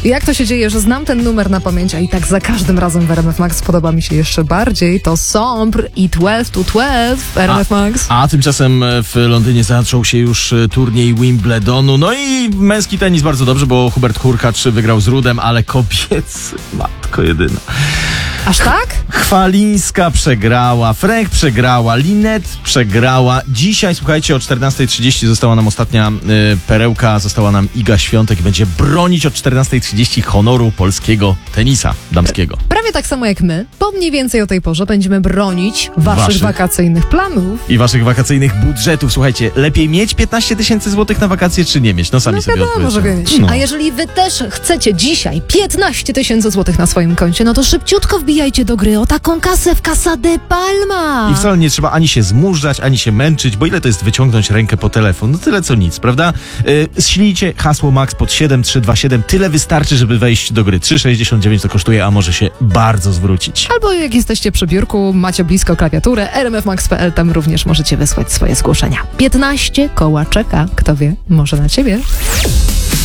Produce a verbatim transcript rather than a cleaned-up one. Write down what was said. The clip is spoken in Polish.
Jak to się dzieje, że znam ten numer na pamięć, a i tak za każdym razem w R M F Max podoba mi się jeszcze bardziej. To Sombre i dwanaście to dwanaście w R M F Max. A, a tymczasem w Londynie zaczął się już turniej Wimbledonu. No i męski tenis bardzo dobrze, bo Hubert Hurkacz wygrał z Rudem, ale kobiecy, matko jedyna. Aż tak? Chwalińska przegrała, Frank przegrała, Linet przegrała. Dzisiaj, słuchajcie, o czternastej trzydzieści została nam ostatnia y, perełka, została nam Iga Świątek i będzie bronić o czternastej trzydzieści honoru polskiego tenisa damskiego. Prawie tak samo jak my, bo mniej więcej o tej porze będziemy bronić waszych, Waszych. wakacyjnych planów. I waszych wakacyjnych budżetów. Słuchajcie, lepiej mieć piętnaście tysięcy złotych na wakacje, czy nie mieć? No sami No sobie wiadomo, że odpowiedzcie. mieć. No. A jeżeli wy też chcecie dzisiaj piętnaście tysięcy złotych na swoim koncie, no to szybciutko wbijajcie do gry o taką kasę w Casa de Palma. I wcale nie trzeba ani się zmurzać, ani się męczyć, bo ile to jest wyciągnąć rękę po telefon? No tyle co nic, prawda? Yy, ślijcie hasło Max pod siedem trzy dwa siedem. Tyle wystarczy, żeby wejść do gry. trzy sześćdziesiąt dziewięć to kosztuje, a może się bardzo zwrócić. Albo jak jesteście przy biurku, macie blisko klawiaturę, r m f max kropka p l, tam również możecie wysłać swoje zgłoszenia. piętnaście koła czeka, kto wie, może na ciebie.